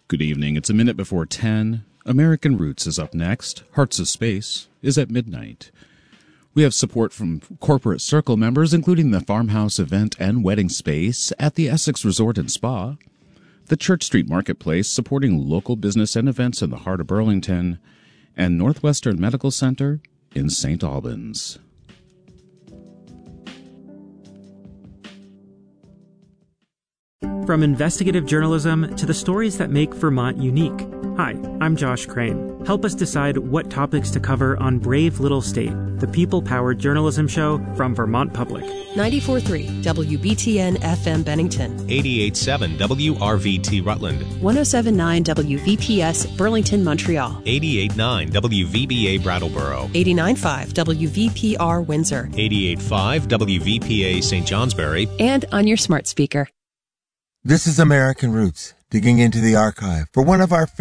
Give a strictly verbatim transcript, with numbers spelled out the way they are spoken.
Good evening. It's a minute before ten. American Roots is up next. Hearts of Space is at midnight. We have support from Corporate Circle members, including the Farmhouse Event and Wedding Space at the Essex Resort and Spa, the Church Street Marketplace, supporting local business and events in the heart of Burlington, and Northwestern Medical Center in Saint Albans. From investigative journalism to the stories that make Vermont unique. Hi, I'm Josh Crane. Help us decide what topics to cover on Brave Little State, the people-powered journalism show from Vermont Public. ninety-four point three W B T N F M Bennington. eighty-eight point seven W R V T Rutland. one oh seven point nine W V P S Burlington, Montreal. eighty-eight point nine W V B A Brattleboro. eighty-nine point five W V P R Windsor. eighty-eight point five W V P A Saint Johnsbury. And on your smart speaker. This is American Roots, digging into the archive for one of our